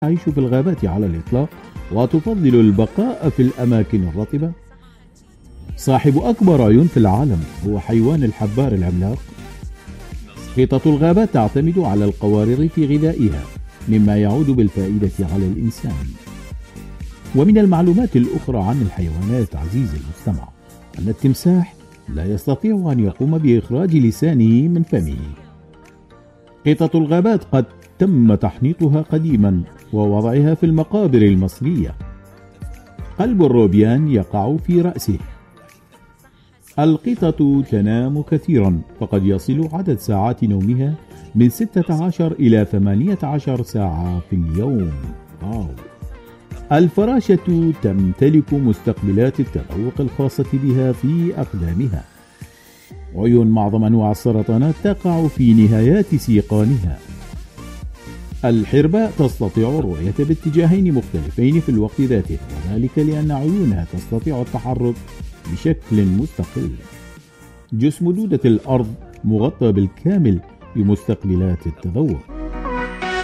تعيش في الغابات على الإطلاق وتفضل البقاء في الأماكن الرطبة. صاحب أكبر عيون في العالم هو حيوان الحبار العملاق. قطط الغابات تعتمد على القوارض في غذائها، مما يعود بالفائدة على الإنسان. ومن المعلومات الأخرى عن الحيوانات عزيزي المستمع أن التمساح لا يستطيع أن يقوم بإخراج لسانه من فمه. قطط الغابات قد تم تحنيطها قديما ووضعها في المقابر المصرية. قلب الروبيان يقع في رأسه. القطط تنام كثيرا، فقد يصل عدد ساعات نومها من 16 إلى 18 ساعة في اليوم. الفراشة تمتلك مستقبلات التذوق الخاصة بها في أقدامها. عيون معظم أنواع السرطانات تقع في نهايات سيقانها. الحرباء تستطيع الرؤية باتجاهين مختلفين في الوقت ذاته، وذلك لأن عيونها تستطيع التحرك بشكل مستقل. جسم دودة الأرض مغطى بالكامل بمستقبلات التذوق.